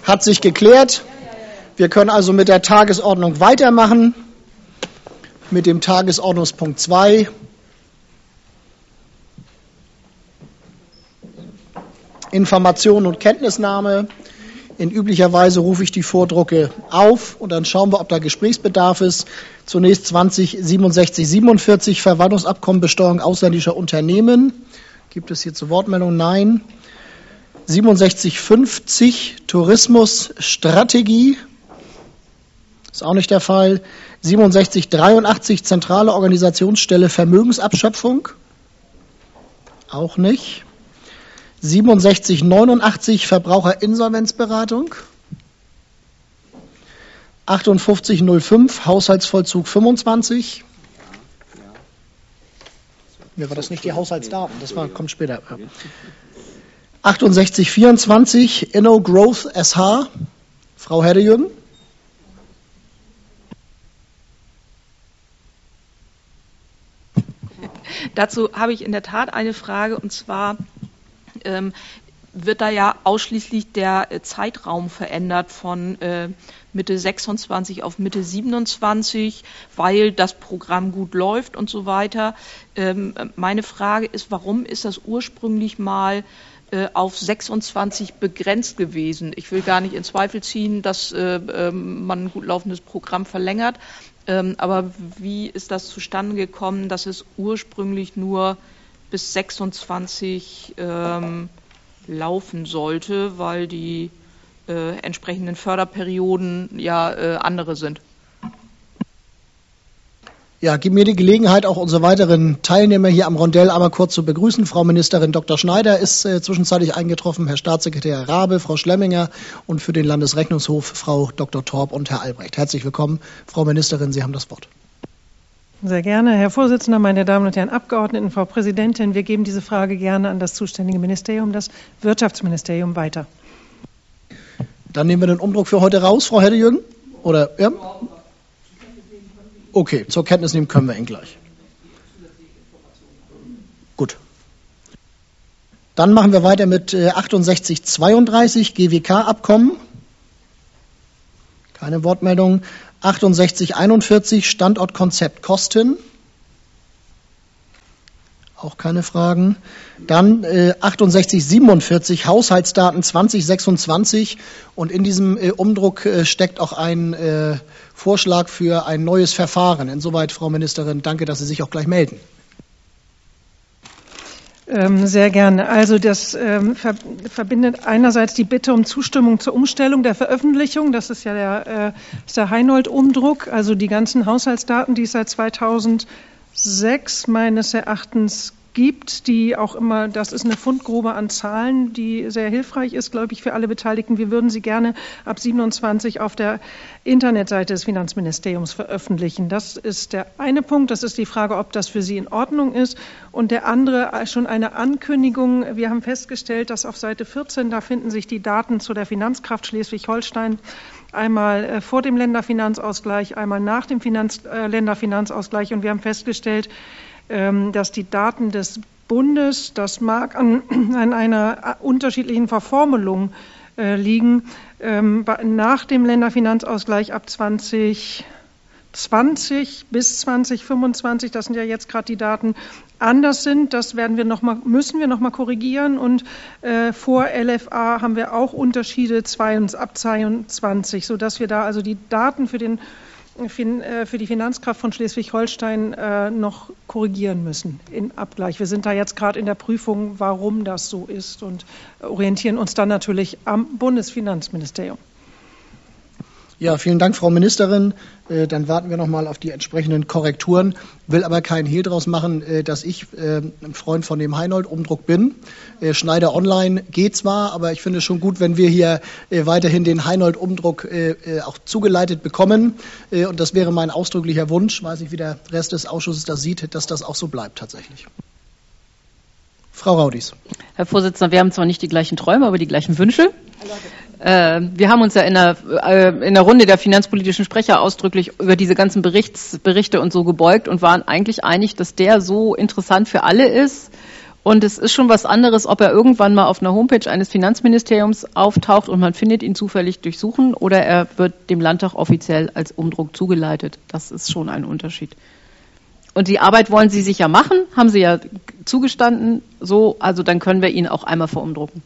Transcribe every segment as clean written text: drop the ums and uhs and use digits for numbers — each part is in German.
Hat sich geklärt. Wir können also mit der Tagesordnung weitermachen. Mit dem Tagesordnungspunkt 2. Information und Kenntnisnahme. In üblicher Weise rufe ich die Vordrucke auf und dann schauen wir, ob da Gesprächsbedarf ist. Zunächst 206747, Verwaltungsabkommen Besteuerung ausländischer Unternehmen. Gibt es hierzu Wortmeldungen? Nein. 6750, Tourismusstrategie. Ist auch nicht der Fall. 6783, Zentrale Organisationsstelle Vermögensabschöpfung. Auch nicht. 6789, Verbraucherinsolvenzberatung. 5805, Haushaltsvollzug 25. Mir war das nicht die Haushaltsdaten, das kommt später. 6824, InnoGrowth SH. Frau Herdejürgen. Dazu habe ich in der Tat eine Frage, und zwar wird da ja ausschließlich der Zeitraum verändert von Mitte 26 auf Mitte 27, weil das Programm gut läuft und so weiter. Meine Frage ist, warum ist das ursprünglich mal auf 26 begrenzt gewesen? Ich will gar nicht in Zweifel ziehen, dass man ein gut laufendes Programm verlängert, aber wie ist das zustande gekommen, dass es ursprünglich nur bis 26 laufen sollte, weil die entsprechenden Förderperioden ja andere sind? Ja, gib mir die Gelegenheit, auch unsere weiteren Teilnehmer hier am Rondell einmal kurz zu begrüßen. Frau Ministerin Dr. Schneider ist zwischenzeitlich eingetroffen, Herr Staatssekretär Rabe, Frau Schlemminger und für den Landesrechnungshof Frau Dr. Torp und Herr Albrecht. Herzlich willkommen. Frau Ministerin, Sie haben das Wort. Sehr gerne. Herr Vorsitzender, meine Damen und Herren Abgeordneten, Frau Präsidentin, wir geben diese Frage gerne an das zuständige Ministerium, das Wirtschaftsministerium, weiter. Dann nehmen wir den Umdruck für heute raus, Frau Herdejürgen? Oder, ja? Okay, zur Kenntnis nehmen können wir ihn gleich. Gut. Dann machen wir weiter mit 6832, GWK-Abkommen. Keine Wortmeldung. 6841, Standortkonzept Kosten. Auch keine Fragen. Dann 6847, Haushaltsdaten 2026. Und in diesem Umdruck steckt auch ein Vorschlag für ein neues Verfahren. Insoweit, Frau Ministerin, danke, dass Sie sich auch gleich melden. Sehr gerne. Also das verbindet einerseits die Bitte um Zustimmung zur Umstellung der Veröffentlichung. Das ist ja der Heinold-Umdruck, also die ganzen Haushaltsdaten, die es seit 2006 meines Erachtens gibt, die auch immer, das ist eine Fundgrube an Zahlen, die sehr hilfreich ist, glaube ich, für alle Beteiligten. Wir würden sie gerne ab 27 auf der Internetseite des Finanzministeriums veröffentlichen. Das ist der eine Punkt. Das ist die Frage, ob das für Sie in Ordnung ist. Und der andere, schon eine Ankündigung. Wir haben festgestellt, dass auf Seite 14, da finden sich die Daten zu der Finanzkraft Schleswig-Holstein, einmal vor dem Länderfinanzausgleich, einmal nach dem Länderfinanzausgleich. Und wir haben festgestellt, dass die Daten des Bundes, das mag an einer unterschiedlichen Verformelung liegen, nach dem Länderfinanzausgleich ab 2020 bis 2025, das sind ja jetzt gerade die Daten, anders sind. Das müssen wir noch mal korrigieren. Und vor LFA haben wir auch Unterschiede ab 22, sodass wir da also die Daten für die Finanzkraft von Schleswig-Holstein noch korrigieren müssen im Abgleich. Wir sind da jetzt gerade in der Prüfung, warum das so ist, und orientieren uns dann natürlich am Bundesfinanzministerium. Ja, vielen Dank, Frau Ministerin. Dann warten wir noch mal auf die entsprechenden Korrekturen. Will aber keinen Hehl draus machen, dass ich ein Freund von dem Heinold-Umdruck bin. Schneider Online geht zwar, aber ich finde es schon gut, wenn wir hier weiterhin den Heinold-Umdruck auch zugeleitet bekommen. Und das wäre mein ausdrücklicher Wunsch, weiß nicht, wie der Rest des Ausschusses das sieht, dass das auch so bleibt tatsächlich. Frau Raudis. Herr Vorsitzender, wir haben zwar nicht die gleichen Träume, aber die gleichen Wünsche. Wir haben uns ja in der Runde der finanzpolitischen Sprecher ausdrücklich über diese ganzen Berichte und so gebeugt und waren eigentlich einig, dass der so interessant für alle ist Und es ist schon was anderes, ob er irgendwann mal auf einer Homepage eines Finanzministeriums auftaucht und man findet ihn zufällig durch Suchen oder er wird dem Landtag offiziell als Umdruck zugeleitet. Das ist schon ein Unterschied. Und die Arbeit wollen Sie sicher machen, haben Sie ja zugestanden, so, also dann können wir ihn auch einmal verumdrucken.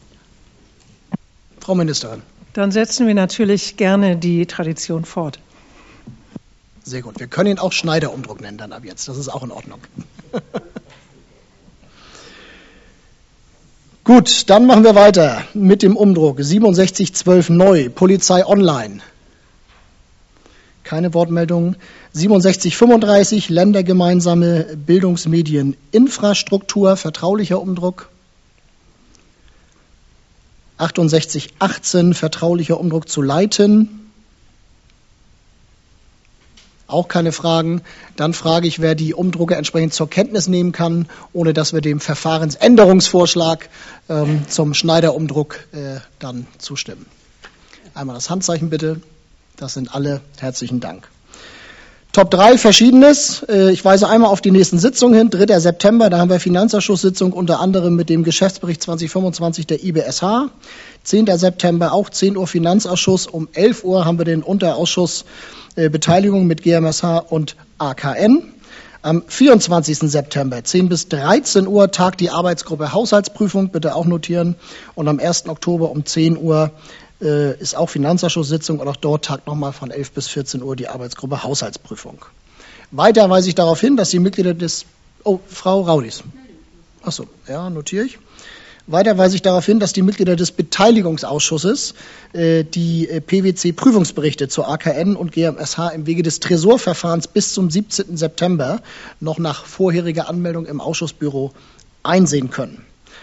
Frau Ministerin. Dann setzen wir natürlich gerne die Tradition fort. Sehr gut. Wir können ihn auch Schneider-Umdruck nennen dann ab jetzt. Das ist auch in Ordnung. Gut, dann machen wir weiter mit dem Umdruck. 6712 neu, Polizei Online. Keine Wortmeldungen. 6735, ländergemeinsame Bildungsmedieninfrastruktur, vertraulicher Umdruck. 6818, vertraulicher Umdruck zu leiten. Auch keine Fragen. Dann frage ich, wer die Umdrucke entsprechend zur Kenntnis nehmen kann, ohne dass wir dem Verfahrensänderungsvorschlag zum Schneider-Umdruck dann zustimmen. Einmal das Handzeichen bitte. Das sind alle. Herzlichen Dank. Top 3, Verschiedenes. Ich weise einmal auf die nächsten Sitzungen hin. 3. September, da haben wir Finanzausschusssitzung unter anderem mit dem Geschäftsbericht 2025 der IBSH. 10. September auch 10 Uhr Finanzausschuss. Um 11 Uhr haben wir den Unterausschuss Beteiligung mit GMSH und AKN. Am 24. September, 10 bis 13 Uhr, tagt die Arbeitsgruppe Haushaltsprüfung, bitte auch notieren. Und am 1. Oktober um 10 Uhr ist auch Finanzausschusssitzung und auch dort tagt nochmal von 11 bis 14 Uhr die Arbeitsgruppe Haushaltsprüfung. Weiter weise ich darauf hin, dass die Mitglieder des... Oh, Frau Raudis. Achso, ja, notiere ich. Weiter weise ich darauf hin, dass die Mitglieder des Beteiligungsausschusses die PwC-Prüfungsberichte zur AKN und GMSH im Wege des Tresorverfahrens bis zum 17. September noch nach vorheriger Anmeldung im Ausschussbüro einsehen können.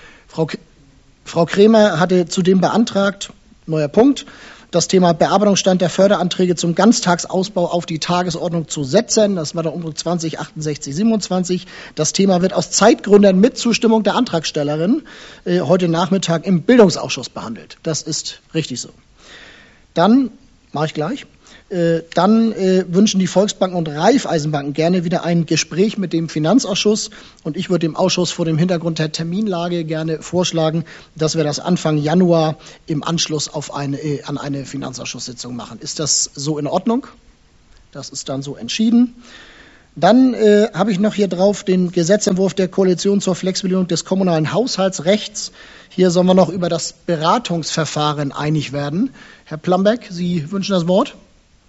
Frau Kremer hatte zudem beantragt, neuer Punkt, das Thema Bearbeitungsstand der Förderanträge zum Ganztagsausbau auf die Tagesordnung zu setzen. Das war der Umdruck 206827. Das Thema wird aus Zeitgründen mit Zustimmung der Antragstellerin heute Nachmittag im Bildungsausschuss behandelt. Das ist richtig so. Dann, mache ich gleich, wünschen die Volksbanken und Raiffeisenbanken gerne wieder ein Gespräch mit dem Finanzausschuss. Und ich würde dem Ausschuss vor dem Hintergrund der Terminlage gerne vorschlagen, dass wir das Anfang Januar im Anschluss an eine Finanzausschusssitzung machen. Ist das so in Ordnung? Das ist dann so entschieden. Dann habe ich noch hier drauf den Gesetzentwurf der Koalition zur Flexibilisierung des kommunalen Haushaltsrechts. Hier sollen wir noch über das Beratungsverfahren einig werden. Herr Plambeck, Sie wünschen das Wort?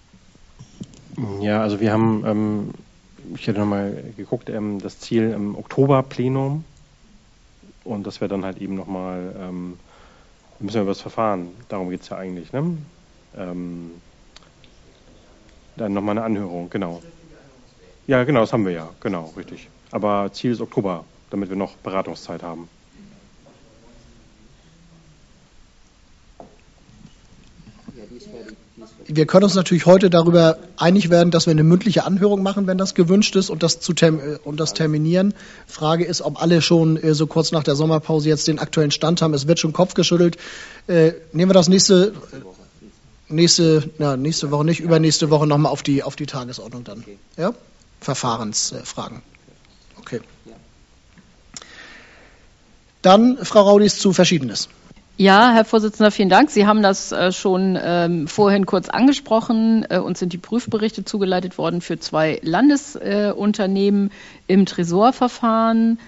Ja, also wir haben, ich hätte nochmal geguckt, das Ziel im Oktoberplenum und das wäre dann halt eben nochmal, müssen wir über das Verfahren, darum geht es ja eigentlich, ne? Dann nochmal eine Anhörung, genau. Ja, genau, das haben wir ja, genau, richtig. Aber Ziel ist Oktober, damit wir noch Beratungszeit haben. Wir können uns natürlich heute darüber einig werden, dass wir eine mündliche Anhörung machen, wenn das gewünscht ist und das terminieren. Frage ist, ob alle schon so kurz nach der Sommerpause jetzt den aktuellen Stand haben. Es wird schon Kopf geschüttelt. Nehmen wir das nächste Woche nicht, übernächste Woche nochmal auf die Tagesordnung dann. Ja? Verfahrensfragen. Okay. Dann, Frau Raudis, zu Verschiedenes. Ja, Herr Vorsitzender, vielen Dank. Sie haben das schon vorhin kurz angesprochen. Uns sind die Prüfberichte zugeleitet worden für 2 Landesunternehmen im Tresorverfahren.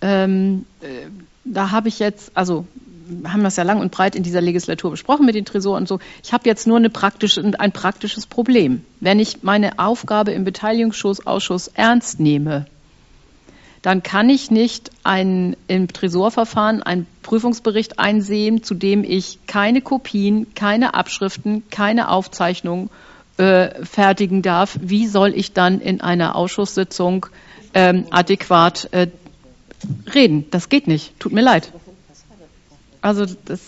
Da habe ich jetzt, also haben das ja lang und breit in dieser Legislatur besprochen mit den Tresor und so. Ich habe jetzt nur ein praktisches Problem. Wenn ich meine Aufgabe im Beteiligungsausschuss ernst nehme, dann kann ich nicht im Tresorverfahren einen Prüfungsbericht einsehen, zu dem ich keine Kopien, keine Abschriften, keine Aufzeichnung fertigen darf. Wie soll ich dann in einer Ausschusssitzung adäquat reden? Das geht nicht. Tut mir leid. Also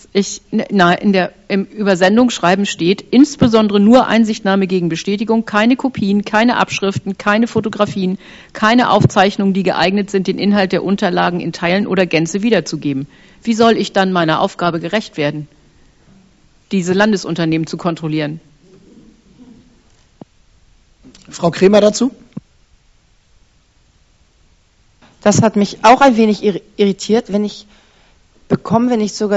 im Übersendungsschreiben steht, insbesondere nur Einsichtnahme gegen Bestätigung, keine Kopien, keine Abschriften, keine Fotografien, keine Aufzeichnungen, die geeignet sind, den Inhalt der Unterlagen in Teilen oder Gänze wiederzugeben. Wie soll ich dann meiner Aufgabe gerecht werden, diese Landesunternehmen zu kontrollieren? Frau Kremer dazu? Das hat mich auch ein wenig irritiert, bekommen wir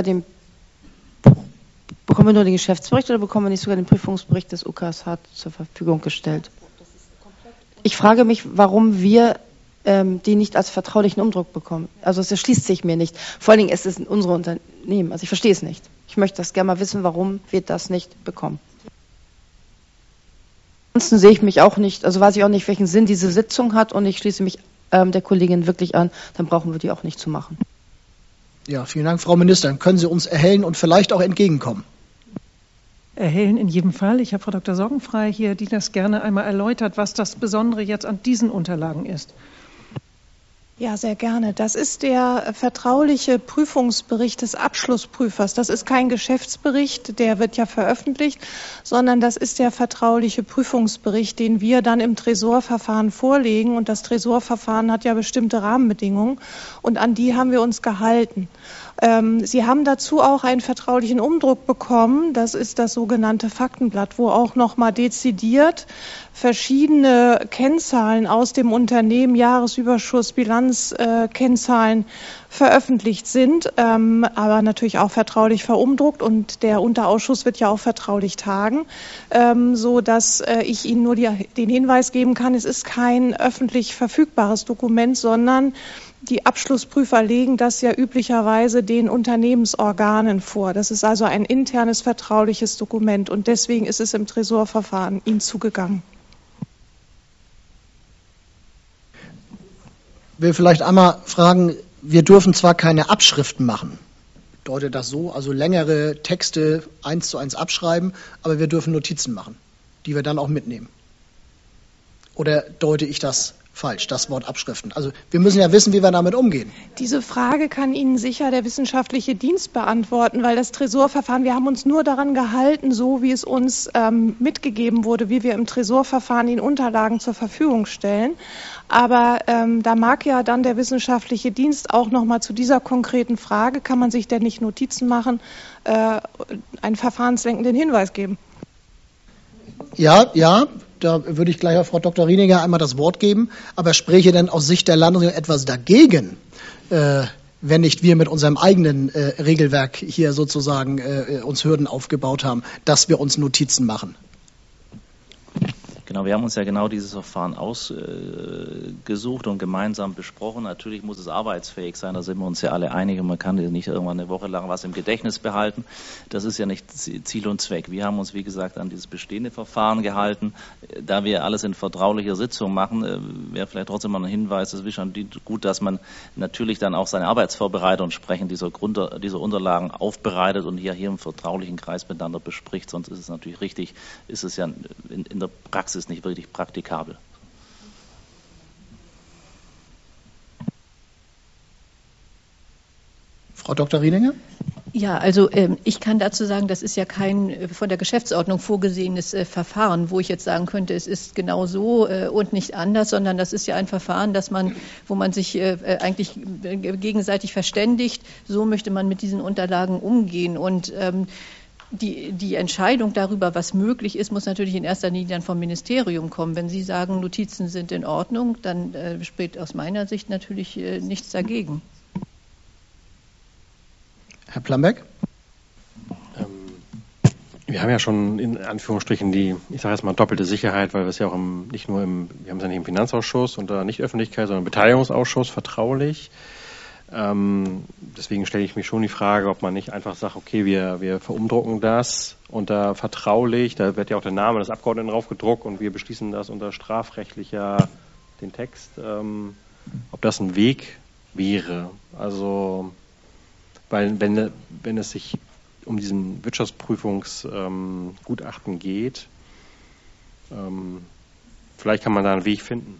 nur den Geschäftsbericht oder bekommen wir nicht sogar den Prüfungsbericht des UKSH zur Verfügung gestellt? Ich frage mich, warum wir die nicht als vertraulichen Umdruck bekommen. Also es erschließt sich mir nicht. Vor allen Dingen ist es in unsere Unternehmen. Also ich verstehe es nicht. Ich möchte das gerne mal wissen, warum wir das nicht bekommen. Ansonsten sehe ich mich auch nicht, also weiß ich auch nicht, welchen Sinn diese Sitzung hat, und ich schließe mich der Kollegin wirklich an, dann brauchen wir die auch nicht zu machen. Ja, vielen Dank, Frau Ministerin. Können Sie uns erhellen und vielleicht auch entgegenkommen? Erhellen in jedem Fall. Ich habe Frau Dr. Sorgenfrei hier, die das gerne einmal erläutert, was das Besondere jetzt an diesen Unterlagen ist. Ja, sehr gerne. Das ist der vertrauliche Prüfungsbericht des Abschlussprüfers. Das ist kein Geschäftsbericht, der wird ja veröffentlicht, sondern das ist der vertrauliche Prüfungsbericht, den wir dann im Tresorverfahren vorlegen. Und das Tresorverfahren hat ja bestimmte Rahmenbedingungen, und an die haben wir uns gehalten. Sie haben dazu auch einen vertraulichen Umdruck bekommen. Das ist das sogenannte Faktenblatt, wo auch nochmal dezidiert verschiedene Kennzahlen aus dem Unternehmen, Jahresüberschuss, Bilanzkennzahlen veröffentlicht sind, aber natürlich auch vertraulich verumdruckt, und der Unterausschuss wird ja auch vertraulich tagen, so dass ich Ihnen nur den Hinweis geben kann, es ist kein öffentlich verfügbares Dokument, sondern die Abschlussprüfer legen das ja üblicherweise den Unternehmensorganen vor. Das ist also ein internes vertrauliches Dokument, und deswegen ist es im Tresorverfahren Ihnen zugegangen. Ich will vielleicht einmal fragen, wir dürfen zwar keine Abschriften machen, bedeutet das so, also längere Texte 1:1 abschreiben, aber wir dürfen Notizen machen, die wir dann auch mitnehmen. Oder deute ich das falsch, das Wort Abschriften? Also wir müssen ja wissen, wie wir damit umgehen. Diese Frage kann Ihnen sicher der wissenschaftliche Dienst beantworten, weil das Tresorverfahren, wir haben uns nur daran gehalten, so wie es uns mitgegeben wurde, wie wir im Tresorverfahren die Unterlagen zur Verfügung stellen. Aber da mag ja dann der wissenschaftliche Dienst auch noch mal zu dieser konkreten Frage, kann man sich denn nicht Notizen machen, einen verfahrenslenkenden Hinweis geben? Ja, da würde ich gleich Frau Dr. Rieniger einmal das Wort geben, aber spreche denn aus Sicht der Landesregierung etwas dagegen, wenn nicht wir mit unserem eigenen Regelwerk hier sozusagen uns Hürden aufgebaut haben, dass wir uns Notizen machen? Genau, wir haben uns ja genau dieses Verfahren ausgesucht und gemeinsam besprochen. Natürlich muss es arbeitsfähig sein, da sind wir uns ja alle einig, und man kann nicht irgendwann eine Woche lang was im Gedächtnis behalten. Das ist ja nicht Ziel und Zweck. Wir haben uns, wie gesagt, an dieses bestehende Verfahren gehalten. Da wir alles in vertraulicher Sitzung machen, wäre vielleicht trotzdem mal ein Hinweis, es ist schon gut, dass man natürlich dann auch seine Arbeitsvorbereitung entsprechend dieser Unterlagen aufbereitet und hier im vertraulichen Kreis miteinander bespricht. Sonst ist es natürlich richtig, ist es ja in der Praxis nicht wirklich praktikabel. Frau Dr. Rieniger? Ja, also ich kann dazu sagen, das ist ja kein von der Geschäftsordnung vorgesehenes Verfahren, wo ich jetzt sagen könnte, es ist genau so und nicht anders, sondern das ist ja ein Verfahren, wo man sich eigentlich gegenseitig verständigt, so möchte man mit diesen Unterlagen umgehen, und die Entscheidung darüber, was möglich ist, muss natürlich in erster Linie dann vom Ministerium kommen. Wenn Sie sagen, Notizen sind in Ordnung, dann spricht aus meiner Sicht natürlich nichts dagegen. Herr Plambeck? Wir haben ja schon in Anführungsstrichen die, ich sage jetzt mal, doppelte Sicherheit, weil wir es ja auch wir haben es ja nicht im Finanzausschuss und da nicht Öffentlichkeit, sondern im Beteiligungsausschuss vertraulich. Deswegen stelle ich mir schon die Frage, ob man nicht einfach sagt, okay, wir verumdrucken das unter vertraulich, da wird ja auch der Name des Abgeordneten drauf gedruckt und wir beschließen das unter strafrechtlicher den Text, ob das ein Weg wäre. Also, weil wenn es sich um diesen Wirtschaftsprüfungsgutachten geht, vielleicht kann man da einen Weg finden.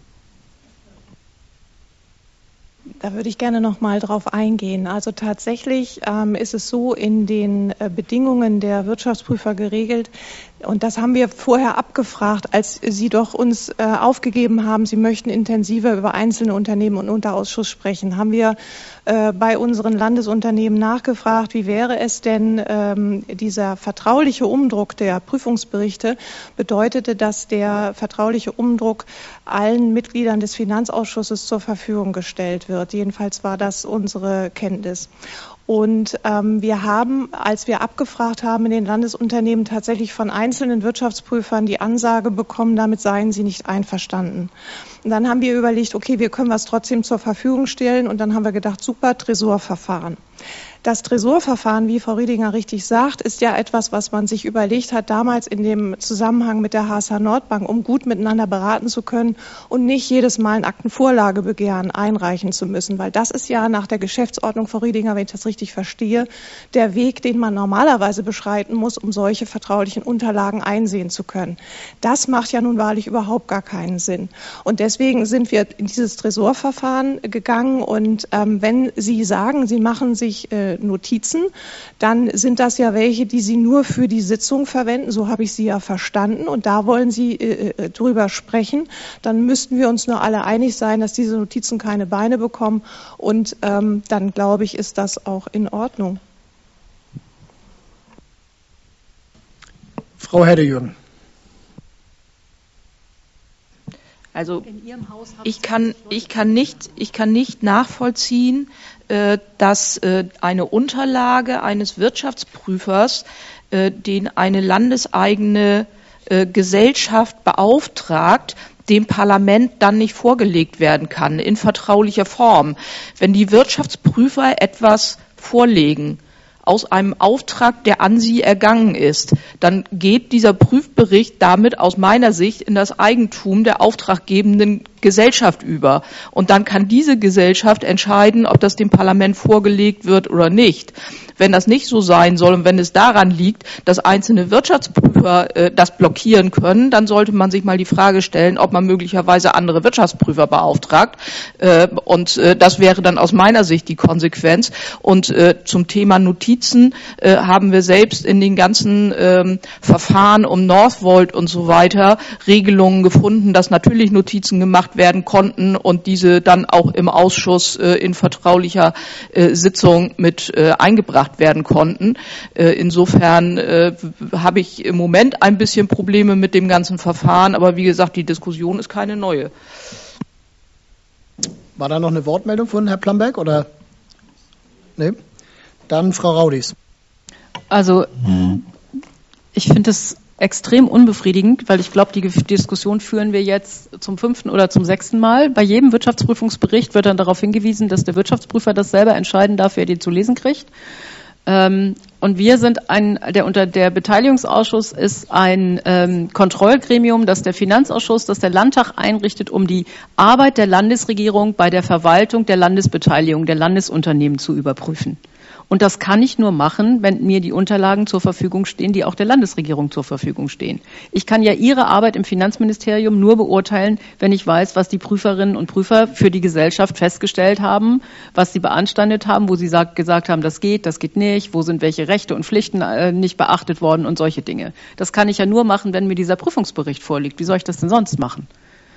Da würde ich gerne noch mal drauf eingehen. Also tatsächlich ist es so in den Bedingungen der Wirtschaftsprüfer geregelt, Und das haben wir vorher abgefragt, als Sie doch uns aufgegeben haben, Sie möchten intensiver über einzelne Unternehmen und Unterausschuss sprechen. Haben wir bei unseren Landesunternehmen nachgefragt, wie wäre es denn, dieser vertrauliche Umdruck der Prüfungsberichte bedeutete, dass der vertrauliche Umdruck allen Mitgliedern des Finanzausschusses zur Verfügung gestellt wird. Jedenfalls war das unsere Kenntnis. Und wir haben, als wir abgefragt haben in den Landesunternehmen, tatsächlich von einzelnen Wirtschaftsprüfern die Ansage bekommen, damit seien sie nicht einverstanden. Und dann haben wir überlegt, okay, wir können was trotzdem zur Verfügung stellen. Und dann haben wir gedacht, super, Tresorverfahren. Das Tresorverfahren, wie Frau Riedinger richtig sagt, ist ja etwas, was man sich überlegt hat, damals in dem Zusammenhang mit der HSH Nordbank, um gut miteinander beraten zu können und nicht jedes Mal ein Aktenvorlagebegehren einreichen zu müssen. Weil das ist ja nach der Geschäftsordnung, Frau Riedinger, wenn ich das richtig verstehe, der Weg, den man normalerweise beschreiten muss, um solche vertraulichen Unterlagen einsehen zu können. Das macht ja nun wahrlich überhaupt gar keinen Sinn. Und deswegen sind wir in dieses Tresorverfahren gegangen. Und wenn Sie sagen, Sie machen sich Notizen, dann sind das ja welche, die Sie nur für die Sitzung verwenden. So habe ich Sie ja verstanden. Und da wollen Sie drüber sprechen. Dann müssten wir uns nur alle einig sein, dass diese Notizen keine Beine bekommen. Und dann, glaube ich, ist das auch in Ordnung. Frau Herde-Jürgen. Also ich kann nicht nachvollziehen, dass eine Unterlage eines Wirtschaftsprüfers, den eine landeseigene Gesellschaft beauftragt, dem Parlament dann nicht vorgelegt werden kann in vertraulicher Form. Wenn die Wirtschaftsprüfer etwas vorlegen aus einem Auftrag, der an sie ergangen ist, dann geht dieser Prüfbericht damit aus meiner Sicht in das Eigentum der auftraggebenden Gesellschaft über. Und dann kann diese Gesellschaft entscheiden, ob das dem Parlament vorgelegt wird oder nicht. Wenn das nicht so sein soll und wenn es daran liegt, dass einzelne Wirtschaftsprüfer das blockieren können, dann sollte man sich mal die Frage stellen, ob man möglicherweise andere Wirtschaftsprüfer beauftragt. Und das wäre dann aus meiner Sicht die Konsequenz. Und zum Thema Notizen haben wir selbst in den ganzen Verfahren um Northvolt und so weiter Regelungen gefunden, dass natürlich Notizen gemacht werden konnten und diese dann auch im Ausschuss in vertraulicher Sitzung mit eingebracht werden konnten. Insofern habe ich im Moment ein bisschen Probleme mit dem ganzen Verfahren, aber wie gesagt, die Diskussion ist keine neue. War da noch eine Wortmeldung von Herrn Plamberg oder? Nee? Dann Frau Raudis. Also ich finde es extrem unbefriedigend, weil ich glaube, die Diskussion führen wir jetzt zum 5. oder zum 6. Mal. Bei jedem Wirtschaftsprüfungsbericht wird dann darauf hingewiesen, dass der Wirtschaftsprüfer das selber entscheiden darf, wer den zu lesen kriegt. Und wir sind der Beteiligungsausschuss ist ein Kontrollgremium, das der Finanzausschuss, das der Landtag einrichtet, um die Arbeit der Landesregierung bei der Verwaltung der Landesbeteiligung der Landesunternehmen zu überprüfen. Und das kann ich nur machen, wenn mir die Unterlagen zur Verfügung stehen, die auch der Landesregierung zur Verfügung stehen. Ich kann ja Ihre Arbeit im Finanzministerium nur beurteilen, wenn ich weiß, was die Prüferinnen und Prüfer für die Gesellschaft festgestellt haben, was sie beanstandet haben, wo sie gesagt haben, das geht nicht, wo sind welche Rechte und Pflichten nicht beachtet worden und solche Dinge. Das kann ich ja nur machen, wenn mir dieser Prüfungsbericht vorliegt. Wie soll ich das denn sonst machen?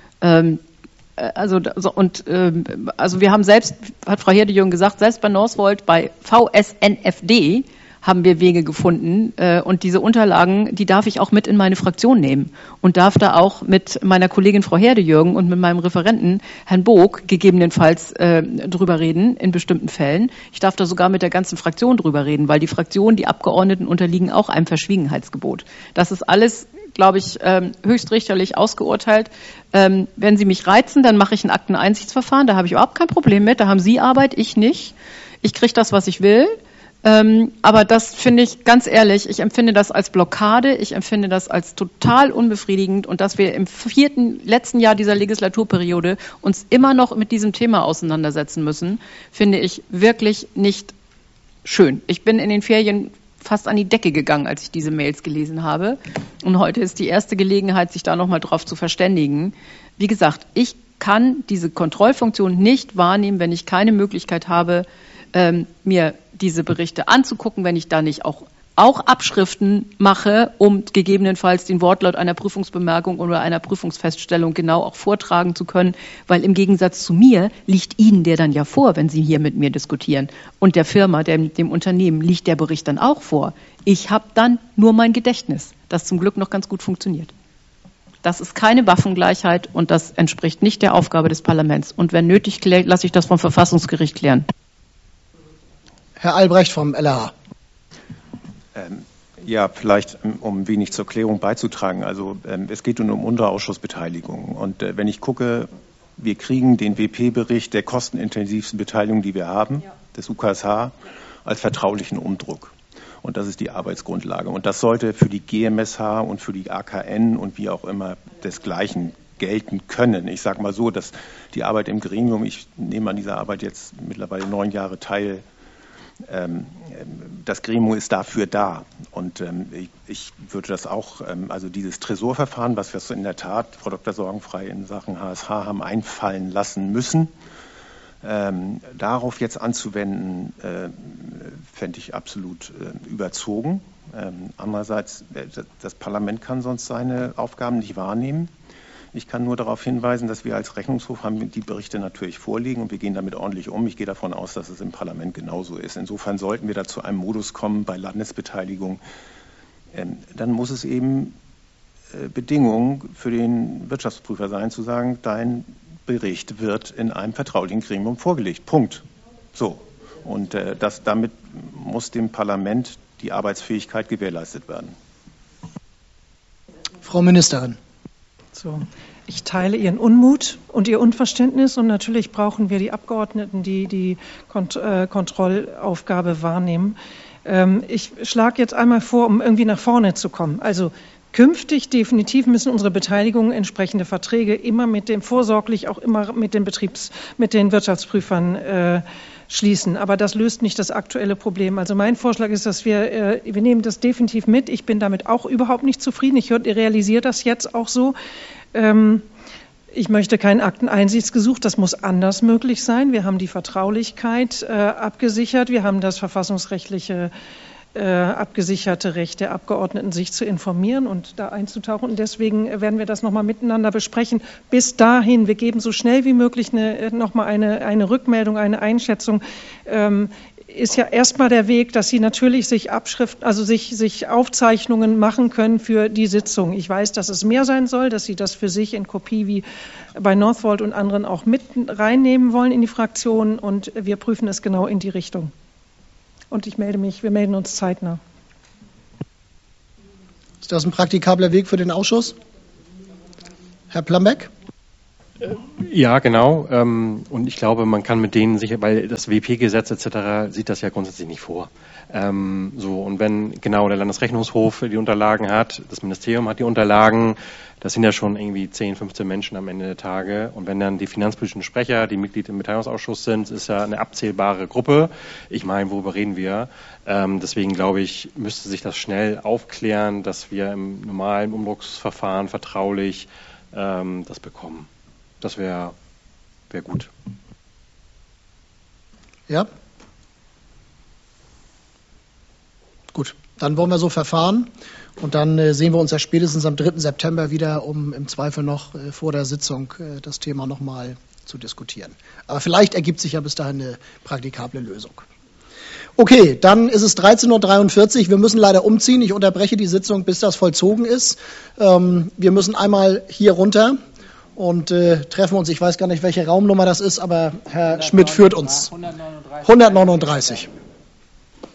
Also wir haben selbst, hat Frau Herde-Jürgen gesagt, selbst bei Northvolt, bei VSNFD haben wir Wege gefunden und diese Unterlagen, die darf ich auch mit in meine Fraktion nehmen und darf da auch mit meiner Kollegin Frau Herde-Jürgen und mit meinem Referenten Herrn Boog gegebenenfalls drüber reden in bestimmten Fällen. Ich darf da sogar mit der ganzen Fraktion drüber reden, weil die Fraktion, die Abgeordneten unterliegen auch einem Verschwiegenheitsgebot. Das ist alles, glaube ich, höchstrichterlich ausgeurteilt. Wenn Sie mich reizen, dann mache ich ein Akteneinsichtsverfahren. Da habe ich überhaupt kein Problem mit. Da haben Sie Arbeit, ich nicht. Ich kriege das, was ich will. Aber das finde ich, ganz ehrlich, ich empfinde das als Blockade. Ich empfinde das als total unbefriedigend. Und dass wir im letzten Jahr dieser Legislaturperiode uns immer noch mit diesem Thema auseinandersetzen müssen, finde ich wirklich nicht schön. Ich bin in den Ferien fast an die Decke gegangen, als ich diese Mails gelesen habe. Und heute ist die erste Gelegenheit, sich da nochmal drauf zu verständigen. Wie gesagt, ich kann diese Kontrollfunktion nicht wahrnehmen, wenn ich keine Möglichkeit habe, mir diese Berichte anzugucken, wenn ich da nicht auch auch Abschriften mache, um gegebenenfalls den Wortlaut einer Prüfungsbemerkung oder einer Prüfungsfeststellung genau auch vortragen zu können, weil im Gegensatz zu mir liegt Ihnen der dann ja vor, wenn Sie hier mit mir diskutieren. Und der Firma, dem Unternehmen, liegt der Bericht dann auch vor. Ich habe dann nur mein Gedächtnis, das zum Glück noch ganz gut funktioniert. Das ist keine Waffengleichheit und das entspricht nicht der Aufgabe des Parlaments. Und wenn nötig, lasse ich das vom Verfassungsgericht klären. Herr Albrecht vom LRH. Ja, vielleicht um wenig zur Klärung beizutragen. Also es geht um Unterausschussbeteiligung. Und wenn ich gucke, wir kriegen den WP-Bericht der kostenintensivsten Beteiligung, die wir haben, des UKSH, als vertraulichen Umdruck. Und das ist die Arbeitsgrundlage. Und das sollte für die GMSH und für die AKN und wie auch immer desgleichen gelten können. Ich sage mal so, dass die Arbeit im Gremium, ich nehme an dieser Arbeit jetzt mittlerweile 9 Jahre teil, das Gremium ist dafür da. Und ich würde das auch, also dieses Tresorverfahren, was wir so in der Tat, Frau Dr. Sorgenfrei, in Sachen HSH haben einfallen lassen müssen, darauf jetzt anzuwenden, fände ich absolut überzogen. Andererseits, das Parlament kann sonst seine Aufgaben nicht wahrnehmen. Ich kann nur darauf hinweisen, dass wir als Rechnungshof haben die Berichte natürlich vorliegen und wir gehen damit ordentlich um. Ich gehe davon aus, dass es im Parlament genauso ist. Insofern sollten wir da zu einem Modus kommen bei Landesbeteiligung. Dann muss es eben Bedingung für den Wirtschaftsprüfer sein, zu sagen, dein Bericht wird in einem vertraulichen Gremium vorgelegt. Punkt. So. Und damit muss dem Parlament die Arbeitsfähigkeit gewährleistet werden. Frau Ministerin. So, ich teile Ihren Unmut und Ihr Unverständnis und natürlich brauchen wir die Abgeordneten, die die Kontrollaufgabe wahrnehmen. Ich schlage jetzt einmal vor, um irgendwie nach vorne zu kommen. Also künftig definitiv müssen unsere Beteiligungen entsprechende Verträge immer vorsorglich auch immer mit den Wirtschaftsprüfern schließen. Aber das löst nicht das aktuelle Problem. Also mein Vorschlag ist, dass wir nehmen das definitiv mit. Ich bin damit auch überhaupt nicht zufrieden. Ich realisiere das jetzt auch so. Ich möchte kein Akteneinsichtsgesuch. Das muss anders möglich sein. Wir haben die Vertraulichkeit abgesichert. Wir haben das verfassungsrechtliche abgesicherte Recht der Abgeordneten, sich zu informieren und da einzutauchen. Und deswegen werden wir das nochmal miteinander besprechen. Bis dahin, wir geben so schnell wie möglich nochmal eine Rückmeldung, eine Einschätzung. Ist ja erstmal der Weg, dass Sie natürlich sich sich Aufzeichnungen machen können für die Sitzung. Ich weiß, dass es mehr sein soll, dass Sie das für sich in Kopie wie bei Northvolt und anderen auch mit reinnehmen wollen in die Fraktion und wir prüfen es genau in die Richtung. Und wir melden uns zeitnah. Ist das ein praktikabler Weg für den Ausschuss? Herr Plambeck? Ja, genau. Und ich glaube, man kann mit denen sicher, weil das WP-Gesetz etc. sieht das ja grundsätzlich nicht vor. Und wenn genau der Landesrechnungshof die Unterlagen hat, das Ministerium hat die Unterlagen, das sind ja schon irgendwie 10, 15 Menschen am Ende der Tage. Und wenn dann die finanzpolitischen Sprecher, die Mitglied im Beteiligungsausschuss sind, ist ja eine abzählbare Gruppe. Ich meine, worüber reden wir? Deswegen glaube ich, müsste sich das schnell aufklären, dass wir im normalen Umdrucksverfahren vertraulich das bekommen. Das wäre gut. Ja? Gut, dann wollen wir so verfahren und dann sehen wir uns ja spätestens am 3. September wieder, um im Zweifel noch vor der Sitzung das Thema nochmal zu diskutieren. Aber vielleicht ergibt sich ja bis dahin eine praktikable Lösung. Okay, dann ist es 13:43 Uhr. Wir müssen leider umziehen. Ich unterbreche die Sitzung, bis das vollzogen ist. Wir müssen einmal hier runter und treffen uns. Ich weiß gar nicht, welche Raumnummer das ist, aber Herr Schmidt führt uns. 139.